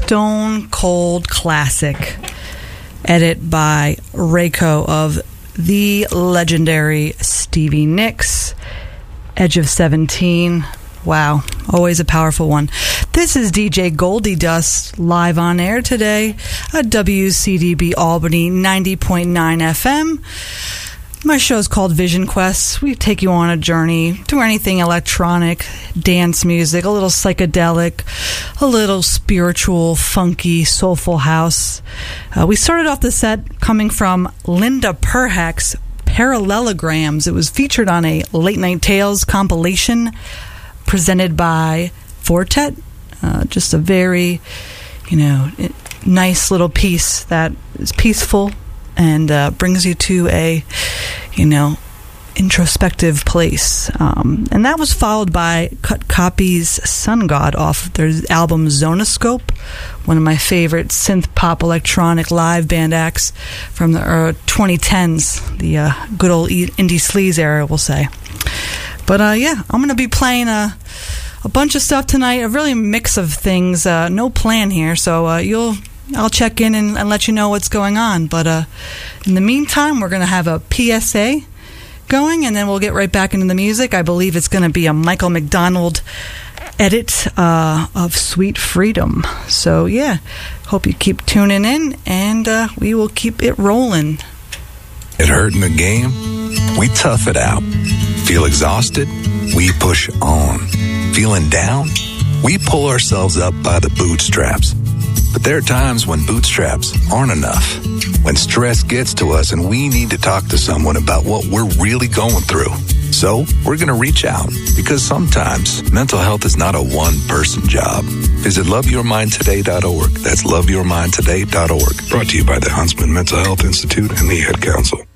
stone cold classic. Edit by Reiko of the legendary Stevie Nicks. Edge of 17. Wow, always a powerful one. This is DJ Goldie Dust live on air today at WCDB Albany 90.9 FM. My show is called Vision Quest. We take you on a journey through anything electronic, dance music, a little psychedelic, a little spiritual, funky, soulful house. We started off the set coming from Linda Perhack's Parallelograms. It was featured on a Late Night Tales compilation presented by Fortet. Just a very, nice little piece that is peaceful and brings you to a, introspective place. And that was followed by Cut Copy's Sun God off their album Zonoscope, one of my favorite synth pop electronic live band acts from the 2010s, the good old indie sleaze era, we'll say. But I'm going to be playing a bunch of stuff tonight, a really mix of things, no plan here, so I'll check in and let you know what's going on. But in the meantime, we're going to have a PSA going, and then we'll get right back into the music. I believe it's going to be a Michael McDonald edit of Sweet Freedom. So, hope you keep tuning in, and we will keep it rolling. It hurt in the game? We tough it out. Feel exhausted? We push on. Feeling down? We pull ourselves up by the bootstraps. But there are times when bootstraps aren't enough, when stress gets to us and we need to talk to someone about what we're really going through. So we're going to reach out, because sometimes mental health is not a one-person job. Visit loveyourmindtoday.org. That's loveyourmindtoday.org. Brought to you by the Huntsman Mental Health Institute and the Ad Council.